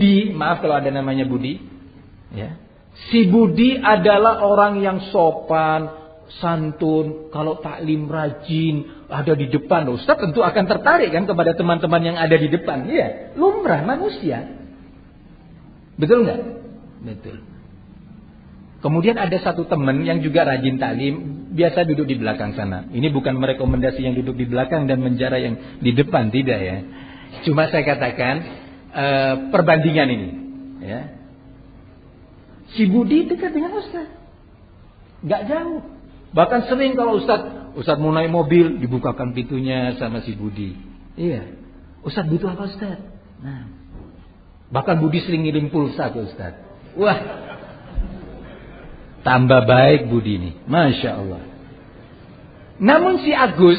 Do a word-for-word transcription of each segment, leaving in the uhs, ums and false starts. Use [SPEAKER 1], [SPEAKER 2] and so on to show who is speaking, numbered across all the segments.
[SPEAKER 1] Budi, maaf kalau ada namanya Budi, ya. Si Budi adalah orang yang sopan, santun, kalau taklim rajin, ada di depan. Ustaz tentu akan tertarik kan kepada teman-teman yang ada di depan. Iya, lumrah manusia. Betul nggak? Betul. Kemudian ada satu teman yang juga rajin taklim, biasa duduk di belakang sana. Ini bukan merekomendasi yang duduk di belakang dan menjara yang di depan, tidak ya. Cuma saya katakan uh, perbandingan ini, ya. Si Budi dekat dengan Ustaz, nggak jauh. Bahkan sering kalau Ustaz, Ustaz mau naik mobil, dibukakan pintunya sama si Budi. Iya, Ustaz butuh apa Ustaz? Nah, bahkan Budi sering ngirim pulsa ke Ustaz. Wah, tambah baik Budi ini, Masya Allah. Namun si Agus,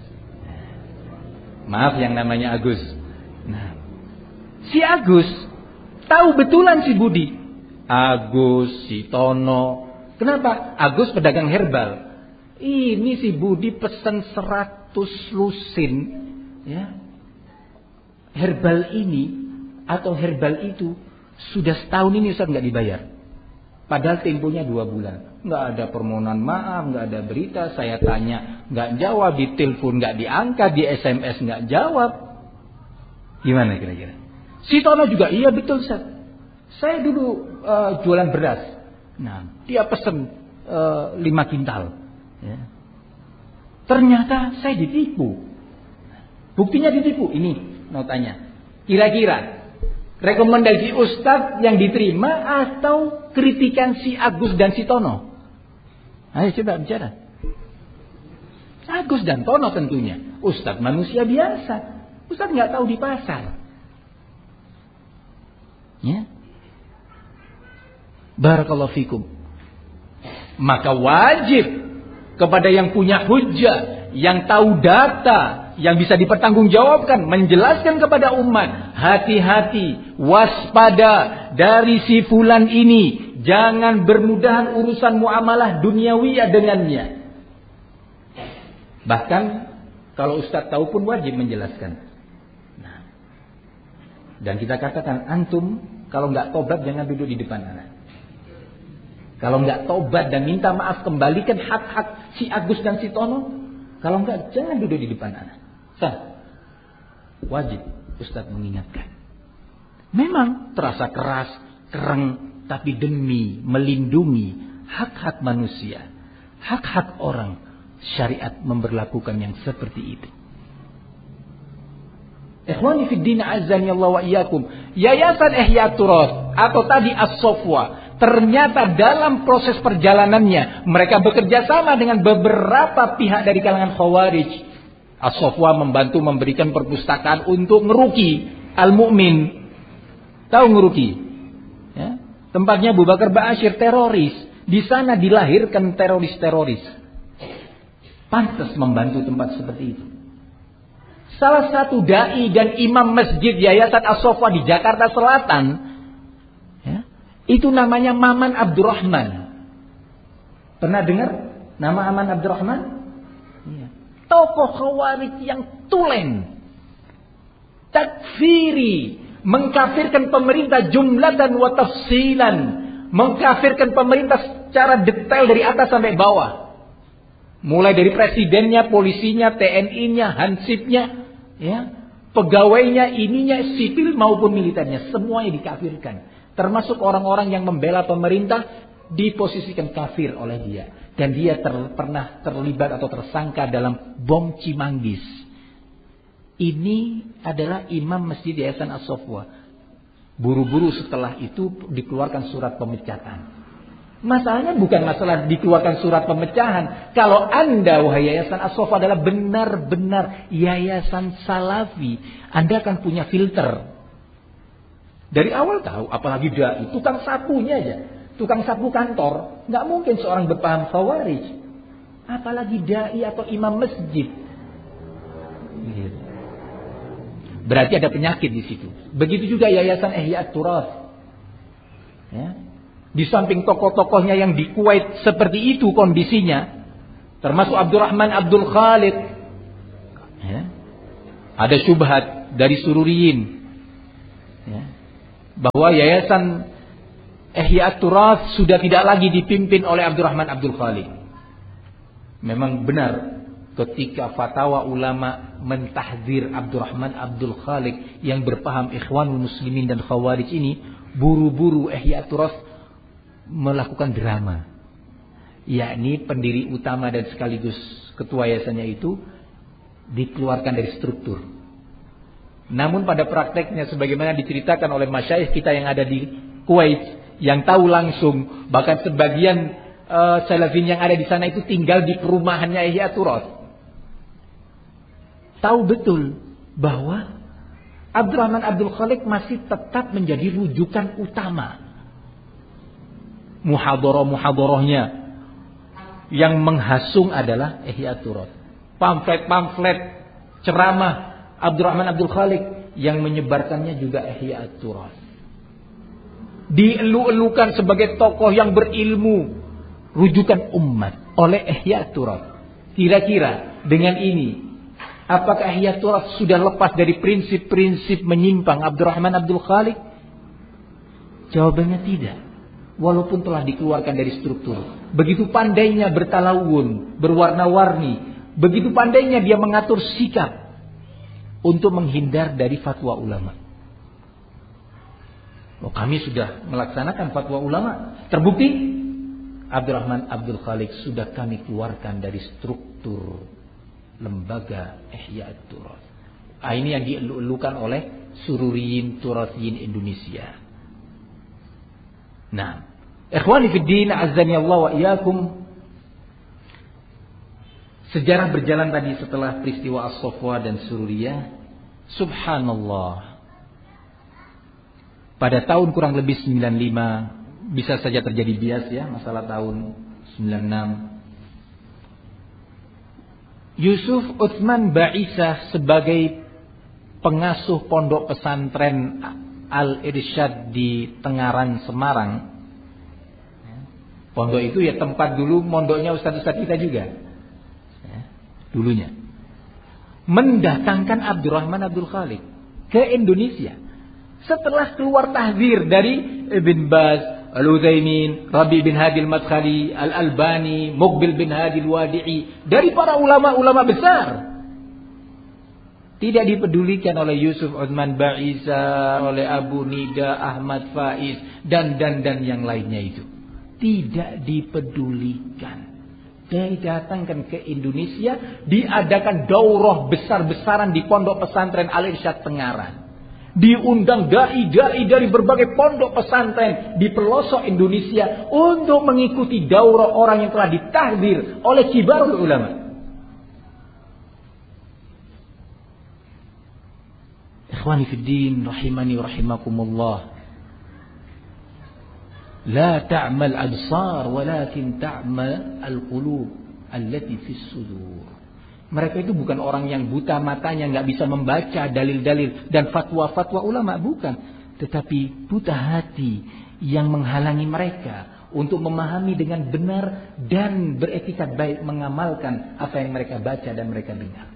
[SPEAKER 1] maaf yang namanya Agus. Nah, si Agus tahu betulan si Budi. Agus, si Tono. Kenapa? Agus pedagang herbal. Ini si Budi pesan seratus lusin, ya. Herbal ini atau herbal itu sudah setahun ini Ustaz nggak dibayar. Padahal temponya dua bulan. Nggak ada permohonan maaf, nggak ada berita. Saya tanya, nggak jawab. Di telepon nggak diangkat, di S M S nggak jawab. Gimana kira-kira? Si Tono juga, iya betul Ustaz. Saya dulu uh, jualan beras. Nah, dia pesen uh, lima kintal. Ya. Ternyata saya ditipu. Buktinya ditipu. Ini notanya. Kira-kira rekomendasi Ustadz yang diterima atau kritikan si Agus dan si Tono? Ayo coba bicara. Agus dan Tono tentunya. Ustadz manusia biasa. Ustadz nggak tahu di pasar. Ya. Barakallahu fikum. Maka wajib kepada yang punya hujjah, yang tahu data, yang bisa dipertanggungjawabkan, menjelaskan kepada umat, hati-hati, waspada dari si fulan ini, jangan bermudahan urusan muamalah duniawiyah dengannya. Bahkan kalau Ustaz tahu pun wajib menjelaskan. Nah, dan kita katakan, antum kalau nggak tobat jangan duduk di depan anak. Kalau nggak tobat dan minta maaf, kembalikan hak-hak si Agus dan si Tono. Kalau nggak, jangan duduk di depan anak. Sah. Wajib Ustaz mengingatkan. Memang terasa keras, kereng, tapi demi melindungi hak-hak manusia, hak-hak orang, syariat memberlakukan yang seperti itu. Ikhwani fid din azani Allah wa iyyakum. Yayasan Ihya Turath atau tadi As-Sofwa, ternyata dalam proses perjalanannya mereka bekerja sama dengan beberapa pihak dari kalangan Khawarij. As-Sofwa membantu memberikan perpustakaan untuk ngeruki Al-Mu'min. Tahu ngeruki? Ya. Tempatnya Abu Bakar Ba'asyir, teroris. Di sana dilahirkan teroris-teroris. Pantas membantu tempat seperti itu. Salah satu dai dan imam masjid Yayasan As-Sofwa di Jakarta Selatan, ya, itu namanya Maman Abdurrahman. Pernah dengar nama Maman Abdurrahman? Ya. Tokoh Khawarij yang tulen, takfiri, mengkafirkan pemerintah jumlatan wa tafsilan, mengkafirkan pemerintah secara detail dari atas sampai bawah. Mulai dari presidennya, polisinya, T N I-nya, Hansipnya, ya, pegawainya, ininya, sipil maupun militernya, semuanya dikafirkan. Termasuk orang-orang yang membela pemerintah diposisikan kafir oleh dia. Dan dia ter, pernah terlibat atau tersangka dalam bom Cimanggis. Ini adalah imam Masjid Yayasan As-Sofwa. Buru-buru setelah itu dikeluarkan surat pemecatan. Masalahnya bukan masalah dikeluarkan surat pemecahan. Kalau Anda, wahai Yayasan As-Sofwa, adalah benar-benar yayasan salafi, Anda akan punya filter. Dari awal tahu, apalagi dai, tukang sapunya aja, tukang sapu kantor, nggak mungkin seorang berpaham Khawarij, apalagi dai atau imam masjid. Berarti ada penyakit di situ. Begitu juga Yayasan Ihya Turath. Ya. Di samping tokoh-tokohnya yang di Kuwait seperti itu kondisinya, termasuk Abdurrahman Abdul Khalid, ya. Ada syubhat dari Sururiyin, ya. bahwa Yayasan Ihya At-Turath sudah tidak lagi dipimpin oleh Abdurrahman Abdul Khaliq. Memang benar ketika fatwa ulama mentahdzir Abdurrahman Abdul Khaliq yang berpaham Ikhwanul Muslimin dan Khawarij ini, buru-buru Ihya At-Turath melakukan drama. Yakni pendiri utama dan sekaligus ketua yayasannya itu dikeluarkan dari struktur. Namun pada prakteknya sebagaimana diceritakan oleh masyayikh kita yang ada di Kuwait, yang tahu langsung, bahkan sebagian uh, salafin yang ada di sana itu tinggal di perumahannya Ihya At-Turath, tahu betul bahwa Abdurrahman Abdul Khaliq masih tetap menjadi rujukan utama. Muhadharah-muhadharahnya yang menghasung adalah Ihya At-Turath. Pamflet-pamflet ceramah Abdurrahman Abdul Khaliq yang menyebarkannya juga Ihya At-Turath. Dielu-elukan sebagai tokoh yang berilmu, rujukan umat oleh Ihya At-Turath. Kira-kira dengan ini, apakah Ihya At-Turath sudah lepas dari prinsip-prinsip menyimpang Abdurrahman Abdul Khaliq? Jawabannya tidak. Walaupun telah dikeluarkan dari struktur. Begitu pandainya bertalawun, berwarna-warni. Begitu pandainya dia mengatur sikap untuk menghindar dari fatwa ulama. Oh, kami sudah melaksanakan fatwa ulama. Terbukti Abdurrahman Abdul Khaliq sudah kami keluarkan dari struktur lembaga Ihya At-Turath. Ah, ini yang dielu-elukan oleh Sururiyin Turathiyin Indonesia. Nah, ikhwani fid din, azzani Allah wa iyyakum. Sejarah berjalan tadi setelah peristiwa As-Safwa dan Sururiyah. Subhanallah. Pada tahun kurang lebih sembilan puluh lima, bisa saja terjadi bias ya, masalah tahun sembilan puluh enam. Yusuf Utsman Ba'isah sebagai pengasuh pondok pesantren Al-Irsyad di Tengaran, Semarang. Pondok itu ya tempat dulu mondoknya ustaz-ustaz kita juga. Ya, dulunya. Mendatangkan Abdurrahman Abdul Khaliq ke Indonesia. Setelah keluar tahdzir dari Ibn Baz, Al-Utsaimin, Rabi bin Hadi Al-Madkhali, Al-Albani, Muqbil bin Hadi Al-Wadi'i, dari para ulama-ulama besar. Tidak dipedulikan oleh Yusuf Utsman Ba'isah, oleh Abu Nida, Ahmad Faiz, dan dan dan yang lainnya itu. Tidak dipedulikan. Didatangkan ke Indonesia, diadakan daurah besar-besaran di pondok pesantren Al-Irsyad Tengaran. Diundang dai-dai dari berbagai pondok pesantren di pelosok Indonesia untuk mengikuti daurah orang yang telah ditahdzir oleh kibarul ulama. Ikhwani fid din, rahimani wa rahimakumullah. La ta'mal absar walakin ta'mal al-qulub allati fis sudur. Mereka itu bukan orang yang buta matanya, nggak bisa membaca dalil-dalil dan fatwa-fatwa ulama, bukan. Tetapi buta hati yang menghalangi mereka untuk memahami dengan benar dan beretikat baik mengamalkan apa yang mereka baca dan mereka dengar.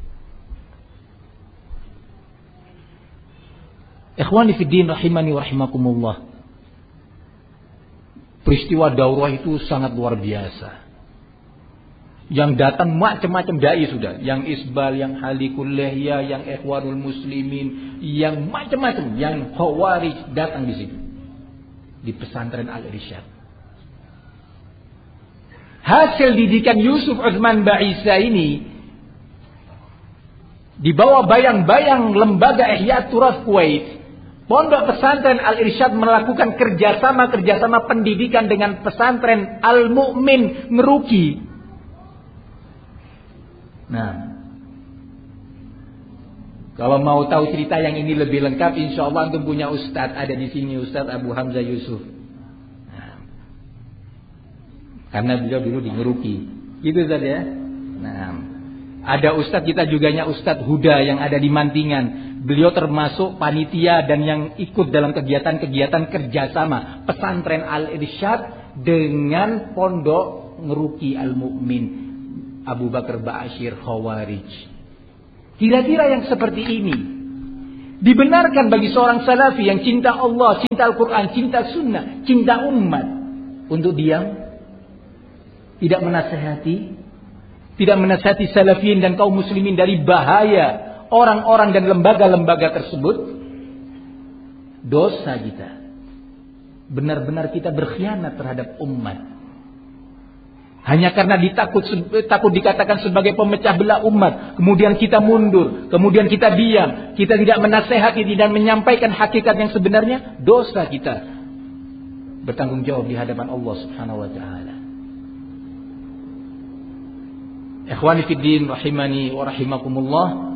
[SPEAKER 1] Ikhwani fid din, rahimani wa rahimakumullah. Peristiwa daurah itu sangat luar biasa. Yang datang macam-macam dai sudah, yang Isbal, yang Halikul Lihya, yang Ikhwanul Muslimin, yang macam-macam, yang Khawarij datang di situ. Di pesantren Al-Irsyad. Hasil didikan Yusuf Utsman Ba'isah ini di bawah bayang-bayang lembaga Ihya At-Turath Kuwait, pondok pesantren Al-Irsyad melakukan kerjasama-kerjasama pendidikan dengan pesantren Al-Mu'min Meruki. Nah, kalau mau tahu cerita yang ini lebih lengkap, insya Allah antum punya ustadz, ada di sini Ustadz Abu Hamzah Yusuf. Nah, karena beliau dulu di Meruki, gitu Ustadz ya. Nah, ada ustadz kita juganya Ustadz Huda yang ada di Mantingan. Beliau termasuk panitia dan yang ikut dalam kegiatan-kegiatan kerjasama pesantren Al-Irsyad dengan pondok Meruki Al-Mu'min Abu Bakar Ba'asyir Khawarij. Kira-kira yang seperti ini Dibenarkan bagi seorang salafi yang cinta Allah, cinta Al-Quran, cinta sunnah, cinta umat, untuk diam, tidak menasehati, tidak menasehati salafiyin dan kaum muslimin dari bahaya orang-orang dan lembaga-lembaga tersebut. Dosa kita. Benar-benar kita berkhianat terhadap umat. Hanya karena ditakut takut dikatakan sebagai pemecah belah umat, kemudian kita mundur, kemudian kita diam, kita tidak menasehati dan menyampaikan hakikat yang sebenarnya, dosa kita bertanggung jawab di hadapan Allah Subhanahu wa taala. Ikhwani fid din rahimani wa rahimakumullah.